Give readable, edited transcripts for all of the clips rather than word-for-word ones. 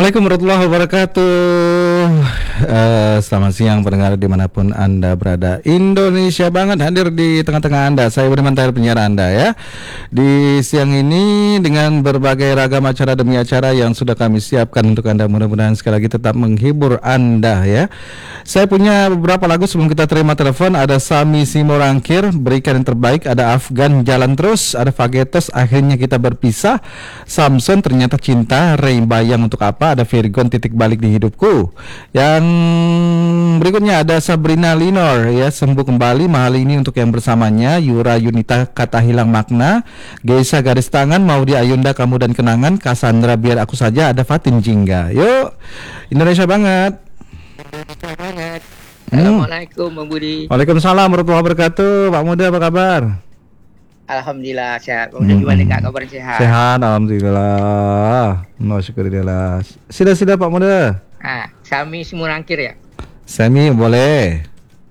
Assalamualaikum warahmatullahi wabarakatuh. Selamat siang pendengar dimanapun Anda berada. Indonesia banget hadir di tengah-tengah Anda. Saya Budiman Tahir, penyiar Anda ya. Di siang ini dengan berbagai ragam acara demi acara yang sudah kami siapkan untuk Anda. Mudah-mudahan sekali lagi tetap menghibur Anda ya. Saya punya beberapa lagu sebelum kita terima telepon. Ada Sami Simorangkir, Berikan yang Terbaik. Ada Afgan, Jalan Terus. Ada Fagetos, Akhirnya Kita Berpisah. Samson, Ternyata Cinta. Ray, Bayang Untuk Apa. Ada Virgon, Titik Balik di Hidupku. Yang berikutnya ada Sabrina Linor ya, Sembuh Kembali. Mahal Ini Untuk Yang Bersamanya. Yura Yunita, Kata Hilang Makna. Geisa, Garis Tangan. Maudi Ayunda, Kamu dan Kenangan. Cassandra, Biar Aku Saja. Ada Fatin Jingga. Yuk, Indonesia banget. Indonesia banget. Assalamualaikum Bang Budi. Waalaikumsalam warahmatullahi wabarakatuh. Pak Muda apa kabar? Alhamdulillah sehat. Bang Budi gimana Kak, kabar sehat? Sehat, alhamdulillah. Syukurillah. Sila Pak Muda. Sami Simorangkir ya. Sami boleh.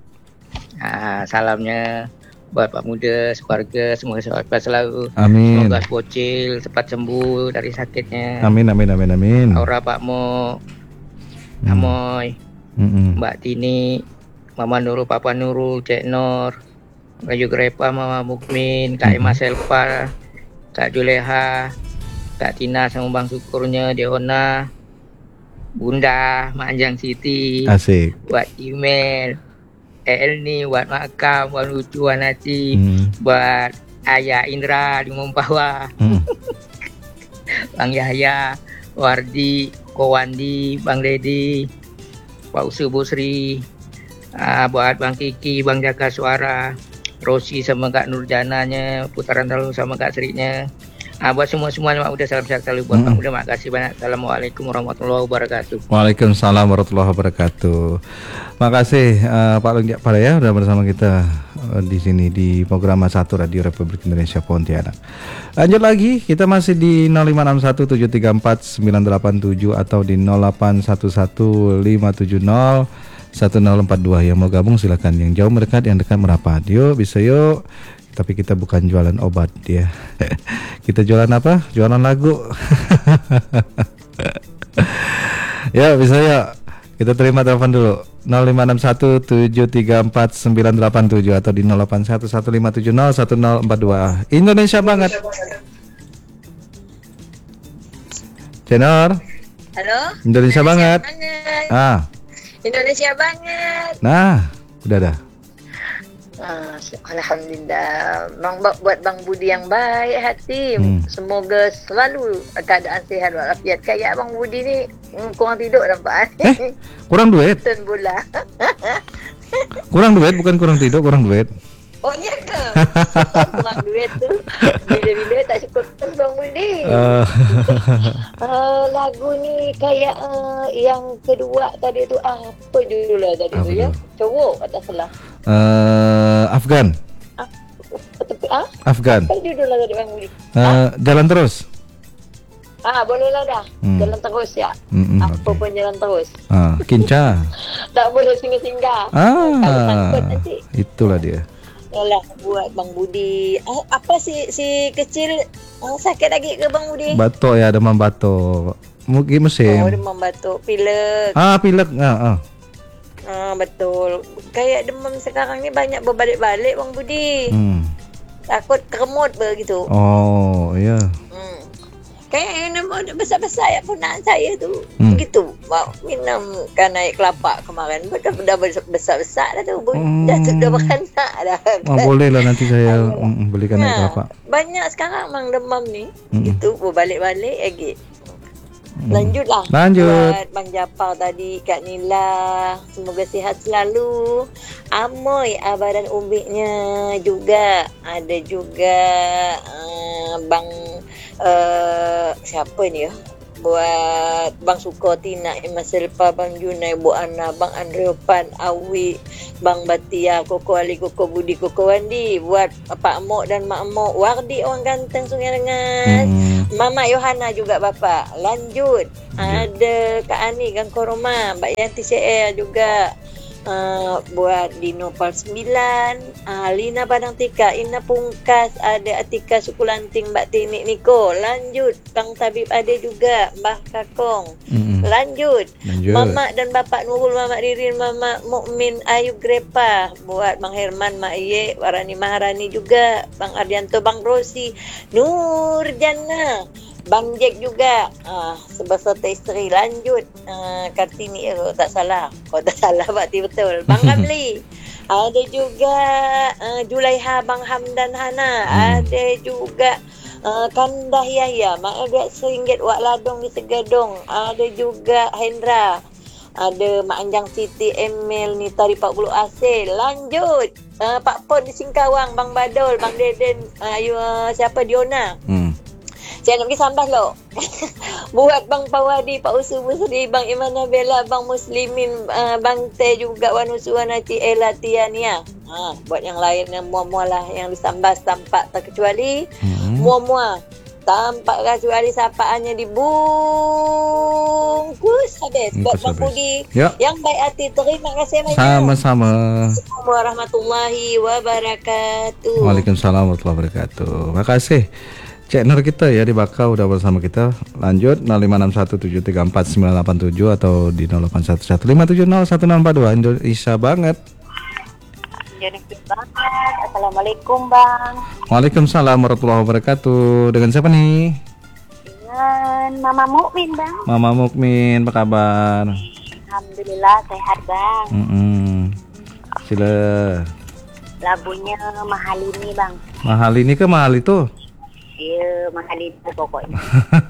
Salamnya buat Pak Muda, keluarga, semoga sehat selalu. Amin. Semoga Bocil cepat sembuh dari sakitnya. Amin. Aura Pak Mo, Amoy, Mbak Tini, Mama Nurul, Papa Nurul, Cek Nur, Rayu Grepa, Mama Mukmin, Kak Emma Selva, Kak Juleha, Kak Tina sama Bang Syukurnya, Deona, Bunda, Manjang Siti, Asik. buat email, Elni, buat Makam, buat Lucu, buat Naci, buat Ayah Indra di Mumpawa, Bang Yahya, Wardi, Kowandi, Bang Dedi, Pak Usu Busri, buat Bang Kiki, Bang Jaka Suara, Rosi sama Kak Nurjananya, Putaran Talu sama Kak Srinya. Buat semua-semuanya udah salam sehat selalu buat Bang. Udah makasih banyak. Assalamualaikum warahmatullahi wabarakatuh. Waalaikumsalam warahmatullahi wabarakatuh. Makasih Pak Lungjak pada ya udah bersama kita di sini di program 1 Radio Republik Indonesia Pontianak. Lanjut lagi, kita masih di 0561734987 atau di 081157010042. Yang mau gabung silakan, yang jauh mendekat, yang dekat merapat. Yuk, bisa yuk. Tapi kita bukan jualan obat ya. Kita jualan apa? Jualan lagu. Ya bisa ya. Kita terima telepon dulu 0561734987 atau di 081157010042. Indonesia banget. Tenor. Halo. Indonesia banget. Indonesia banget. Nah, udah dah. Alhamdulillah. Buat Bang Budi yang baik hati. Semoga selalu keadaan sehat walafiat. Kayak Bang Budi ni kurang tidur nampak. Kurang duit? Ten bola. Kurang duit, bukan kurang tidur, kurang duit. Oh iya ke? Kurang duit tu bila-bila tak cukup Bang Budi. Lagu ni kayak yang kedua tadi tu apa judulnya tadi tu ya? Cowok kata salah. Afgan. Afgan. Apa judulnya tadi Bang Budi? Jalan Terus. Bolehlah dah. Jalan terus ya. Apa pun jalan terus. Kinca. Tak boleh singgah-singgah. Kalau takut nanti. Itulah dia. Yalah buat Bang Budi. Apa si kecil sakit lagi ke Bang Budi? Batuk ya, demam batuk. Mungkin musim. Demam batuk, pilek. Pilek. Betul. Kayak demam sekarang ni banyak berbalik-balik Bang Budi. Takut keremut begitu. Oh, ya. Kayak yang besar-besar ya punaan saya tu. Begitu. Minum kan naik kelapa kemarin. Dah besar-besar dah tu. Dah beranak dah. Boleh lah nanti saya belikan naik kelapa. Banyak sekarang mang demam ni. Gitu berbalik-balik lagi. Lanjutlah. Buat Bang Japar tadi, Kak Nila, semoga sihat selalu. Amoy, Abah dan Ubiknya juga. Ada juga Bang siapa ni ya? Buat Bang Suko, Tina, Emma Selpa, Bang Junai, Bu Ana, Bang Andreopan, Awi, Bang Batia, Koko Ali, Koko Budi, Koko Wandi. Buat Pak Mok dan Mak Mok, Wardi orang ganteng Sungai Rengas. Mama Yohana juga Bapak. Lanjut. Ada Kak Ani, Gang Koroma, Mbak Yanti CL juga. buat di Nopal 9, Lina Padang Tika, Ina Pungkas, ada Atika Sukulanting, Mbak Tinik Niko. Lanjut Kang Tabib ada juga, Mbah Kakong, Lanjut. Lanjut. Mama dan Bapak Nurul, Mama Ririn, Mama Mukmin, Ayu Grepa, buat Bang Herman, Mak Iye, Warani Maharani juga, Bang Ardianto, Bang Rosi, Nur Jannah, Bang Jack juga, sebeserta isteri. Lanjut, Kartini, tak salah, tak salah berarti betul. Bang Ramli, ada juga Julaiha, Bang Hamdan Hana, ada juga Kandah Yahya, Mak Agak Seringgit, Wak Ladong di Segadong, ada juga Hendra, ada Mak Anjang Siti, Emil Nita di 40 AC. Lanjut, Pak Pon di Singkawang, Bang Badol, Bang Deden, siapa Diona. Saya nak pergi sambas lo. Buat Bang Pawadi, Pak Usu Busri, Bang Iman Nabela, Bang Muslimin, Bang Teh juga, Wan Usuanaci, Ella Tiania. Buat yang lain yang mua-mua lah yang disambas tampak terkecuali. Mua-mua tampak kecuali sapaannya dibungkus habis. Buat Bang Budi yang baik hati, terima kasih banyak. Sama-sama. Assalamualaikum warahmatullahi wabarakatuh. Waalaikumsalam warahmatullahi wabarakatuh. Makasih. Cek Nur kita ya di Bakau udah bersama kita. Lanjut 0561734987 atau di 0811570142. Indonesia banget. Indonesia banget. Assalamualaikum Bang. Waalaikumsalam warahmatullahi wabarakatuh. Dengan siapa nih? Dengan Mama Mukmin Bang. Mama Mukmin, apa kabar? Alhamdulillah sehat Bang. Sila. Lagunya mahal ini Bang. Mahal ini ke mahal itu? Iya mahal itu pokoknya.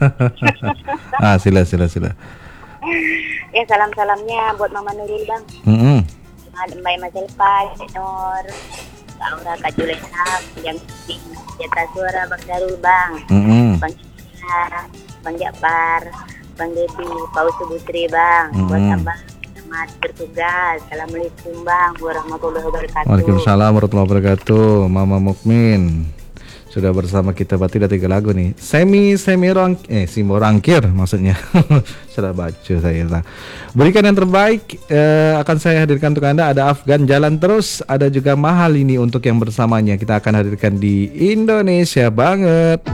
Sila. Ya salam-salamnya buat Mama Nurul Bang. Mbak Maselpa, Nur, Kak Aura, Kak Julena, yang jatah suara Bang Darul Bang. Bang Cina, Bang Jakbar, Bang Debi, Pak Usu Busri Bang. Buat Abang selamat bertugas. Assalamualaikum Bang warahmatullahi wabarakatuh. Waalaikumsalam warahmatullahi wabarakatuh. Mama Mukmin sudah bersama kita, berarti ada 3 lagu nih. Simo Rangkir maksudnya. Sudah baca saya. Nah, berikan yang terbaik akan saya hadirkan untuk Anda. Ada Afgan Jalan Terus, ada juga Mahal Ini untuk yang bersamanya. Kita akan hadirkan di Indonesia Banget.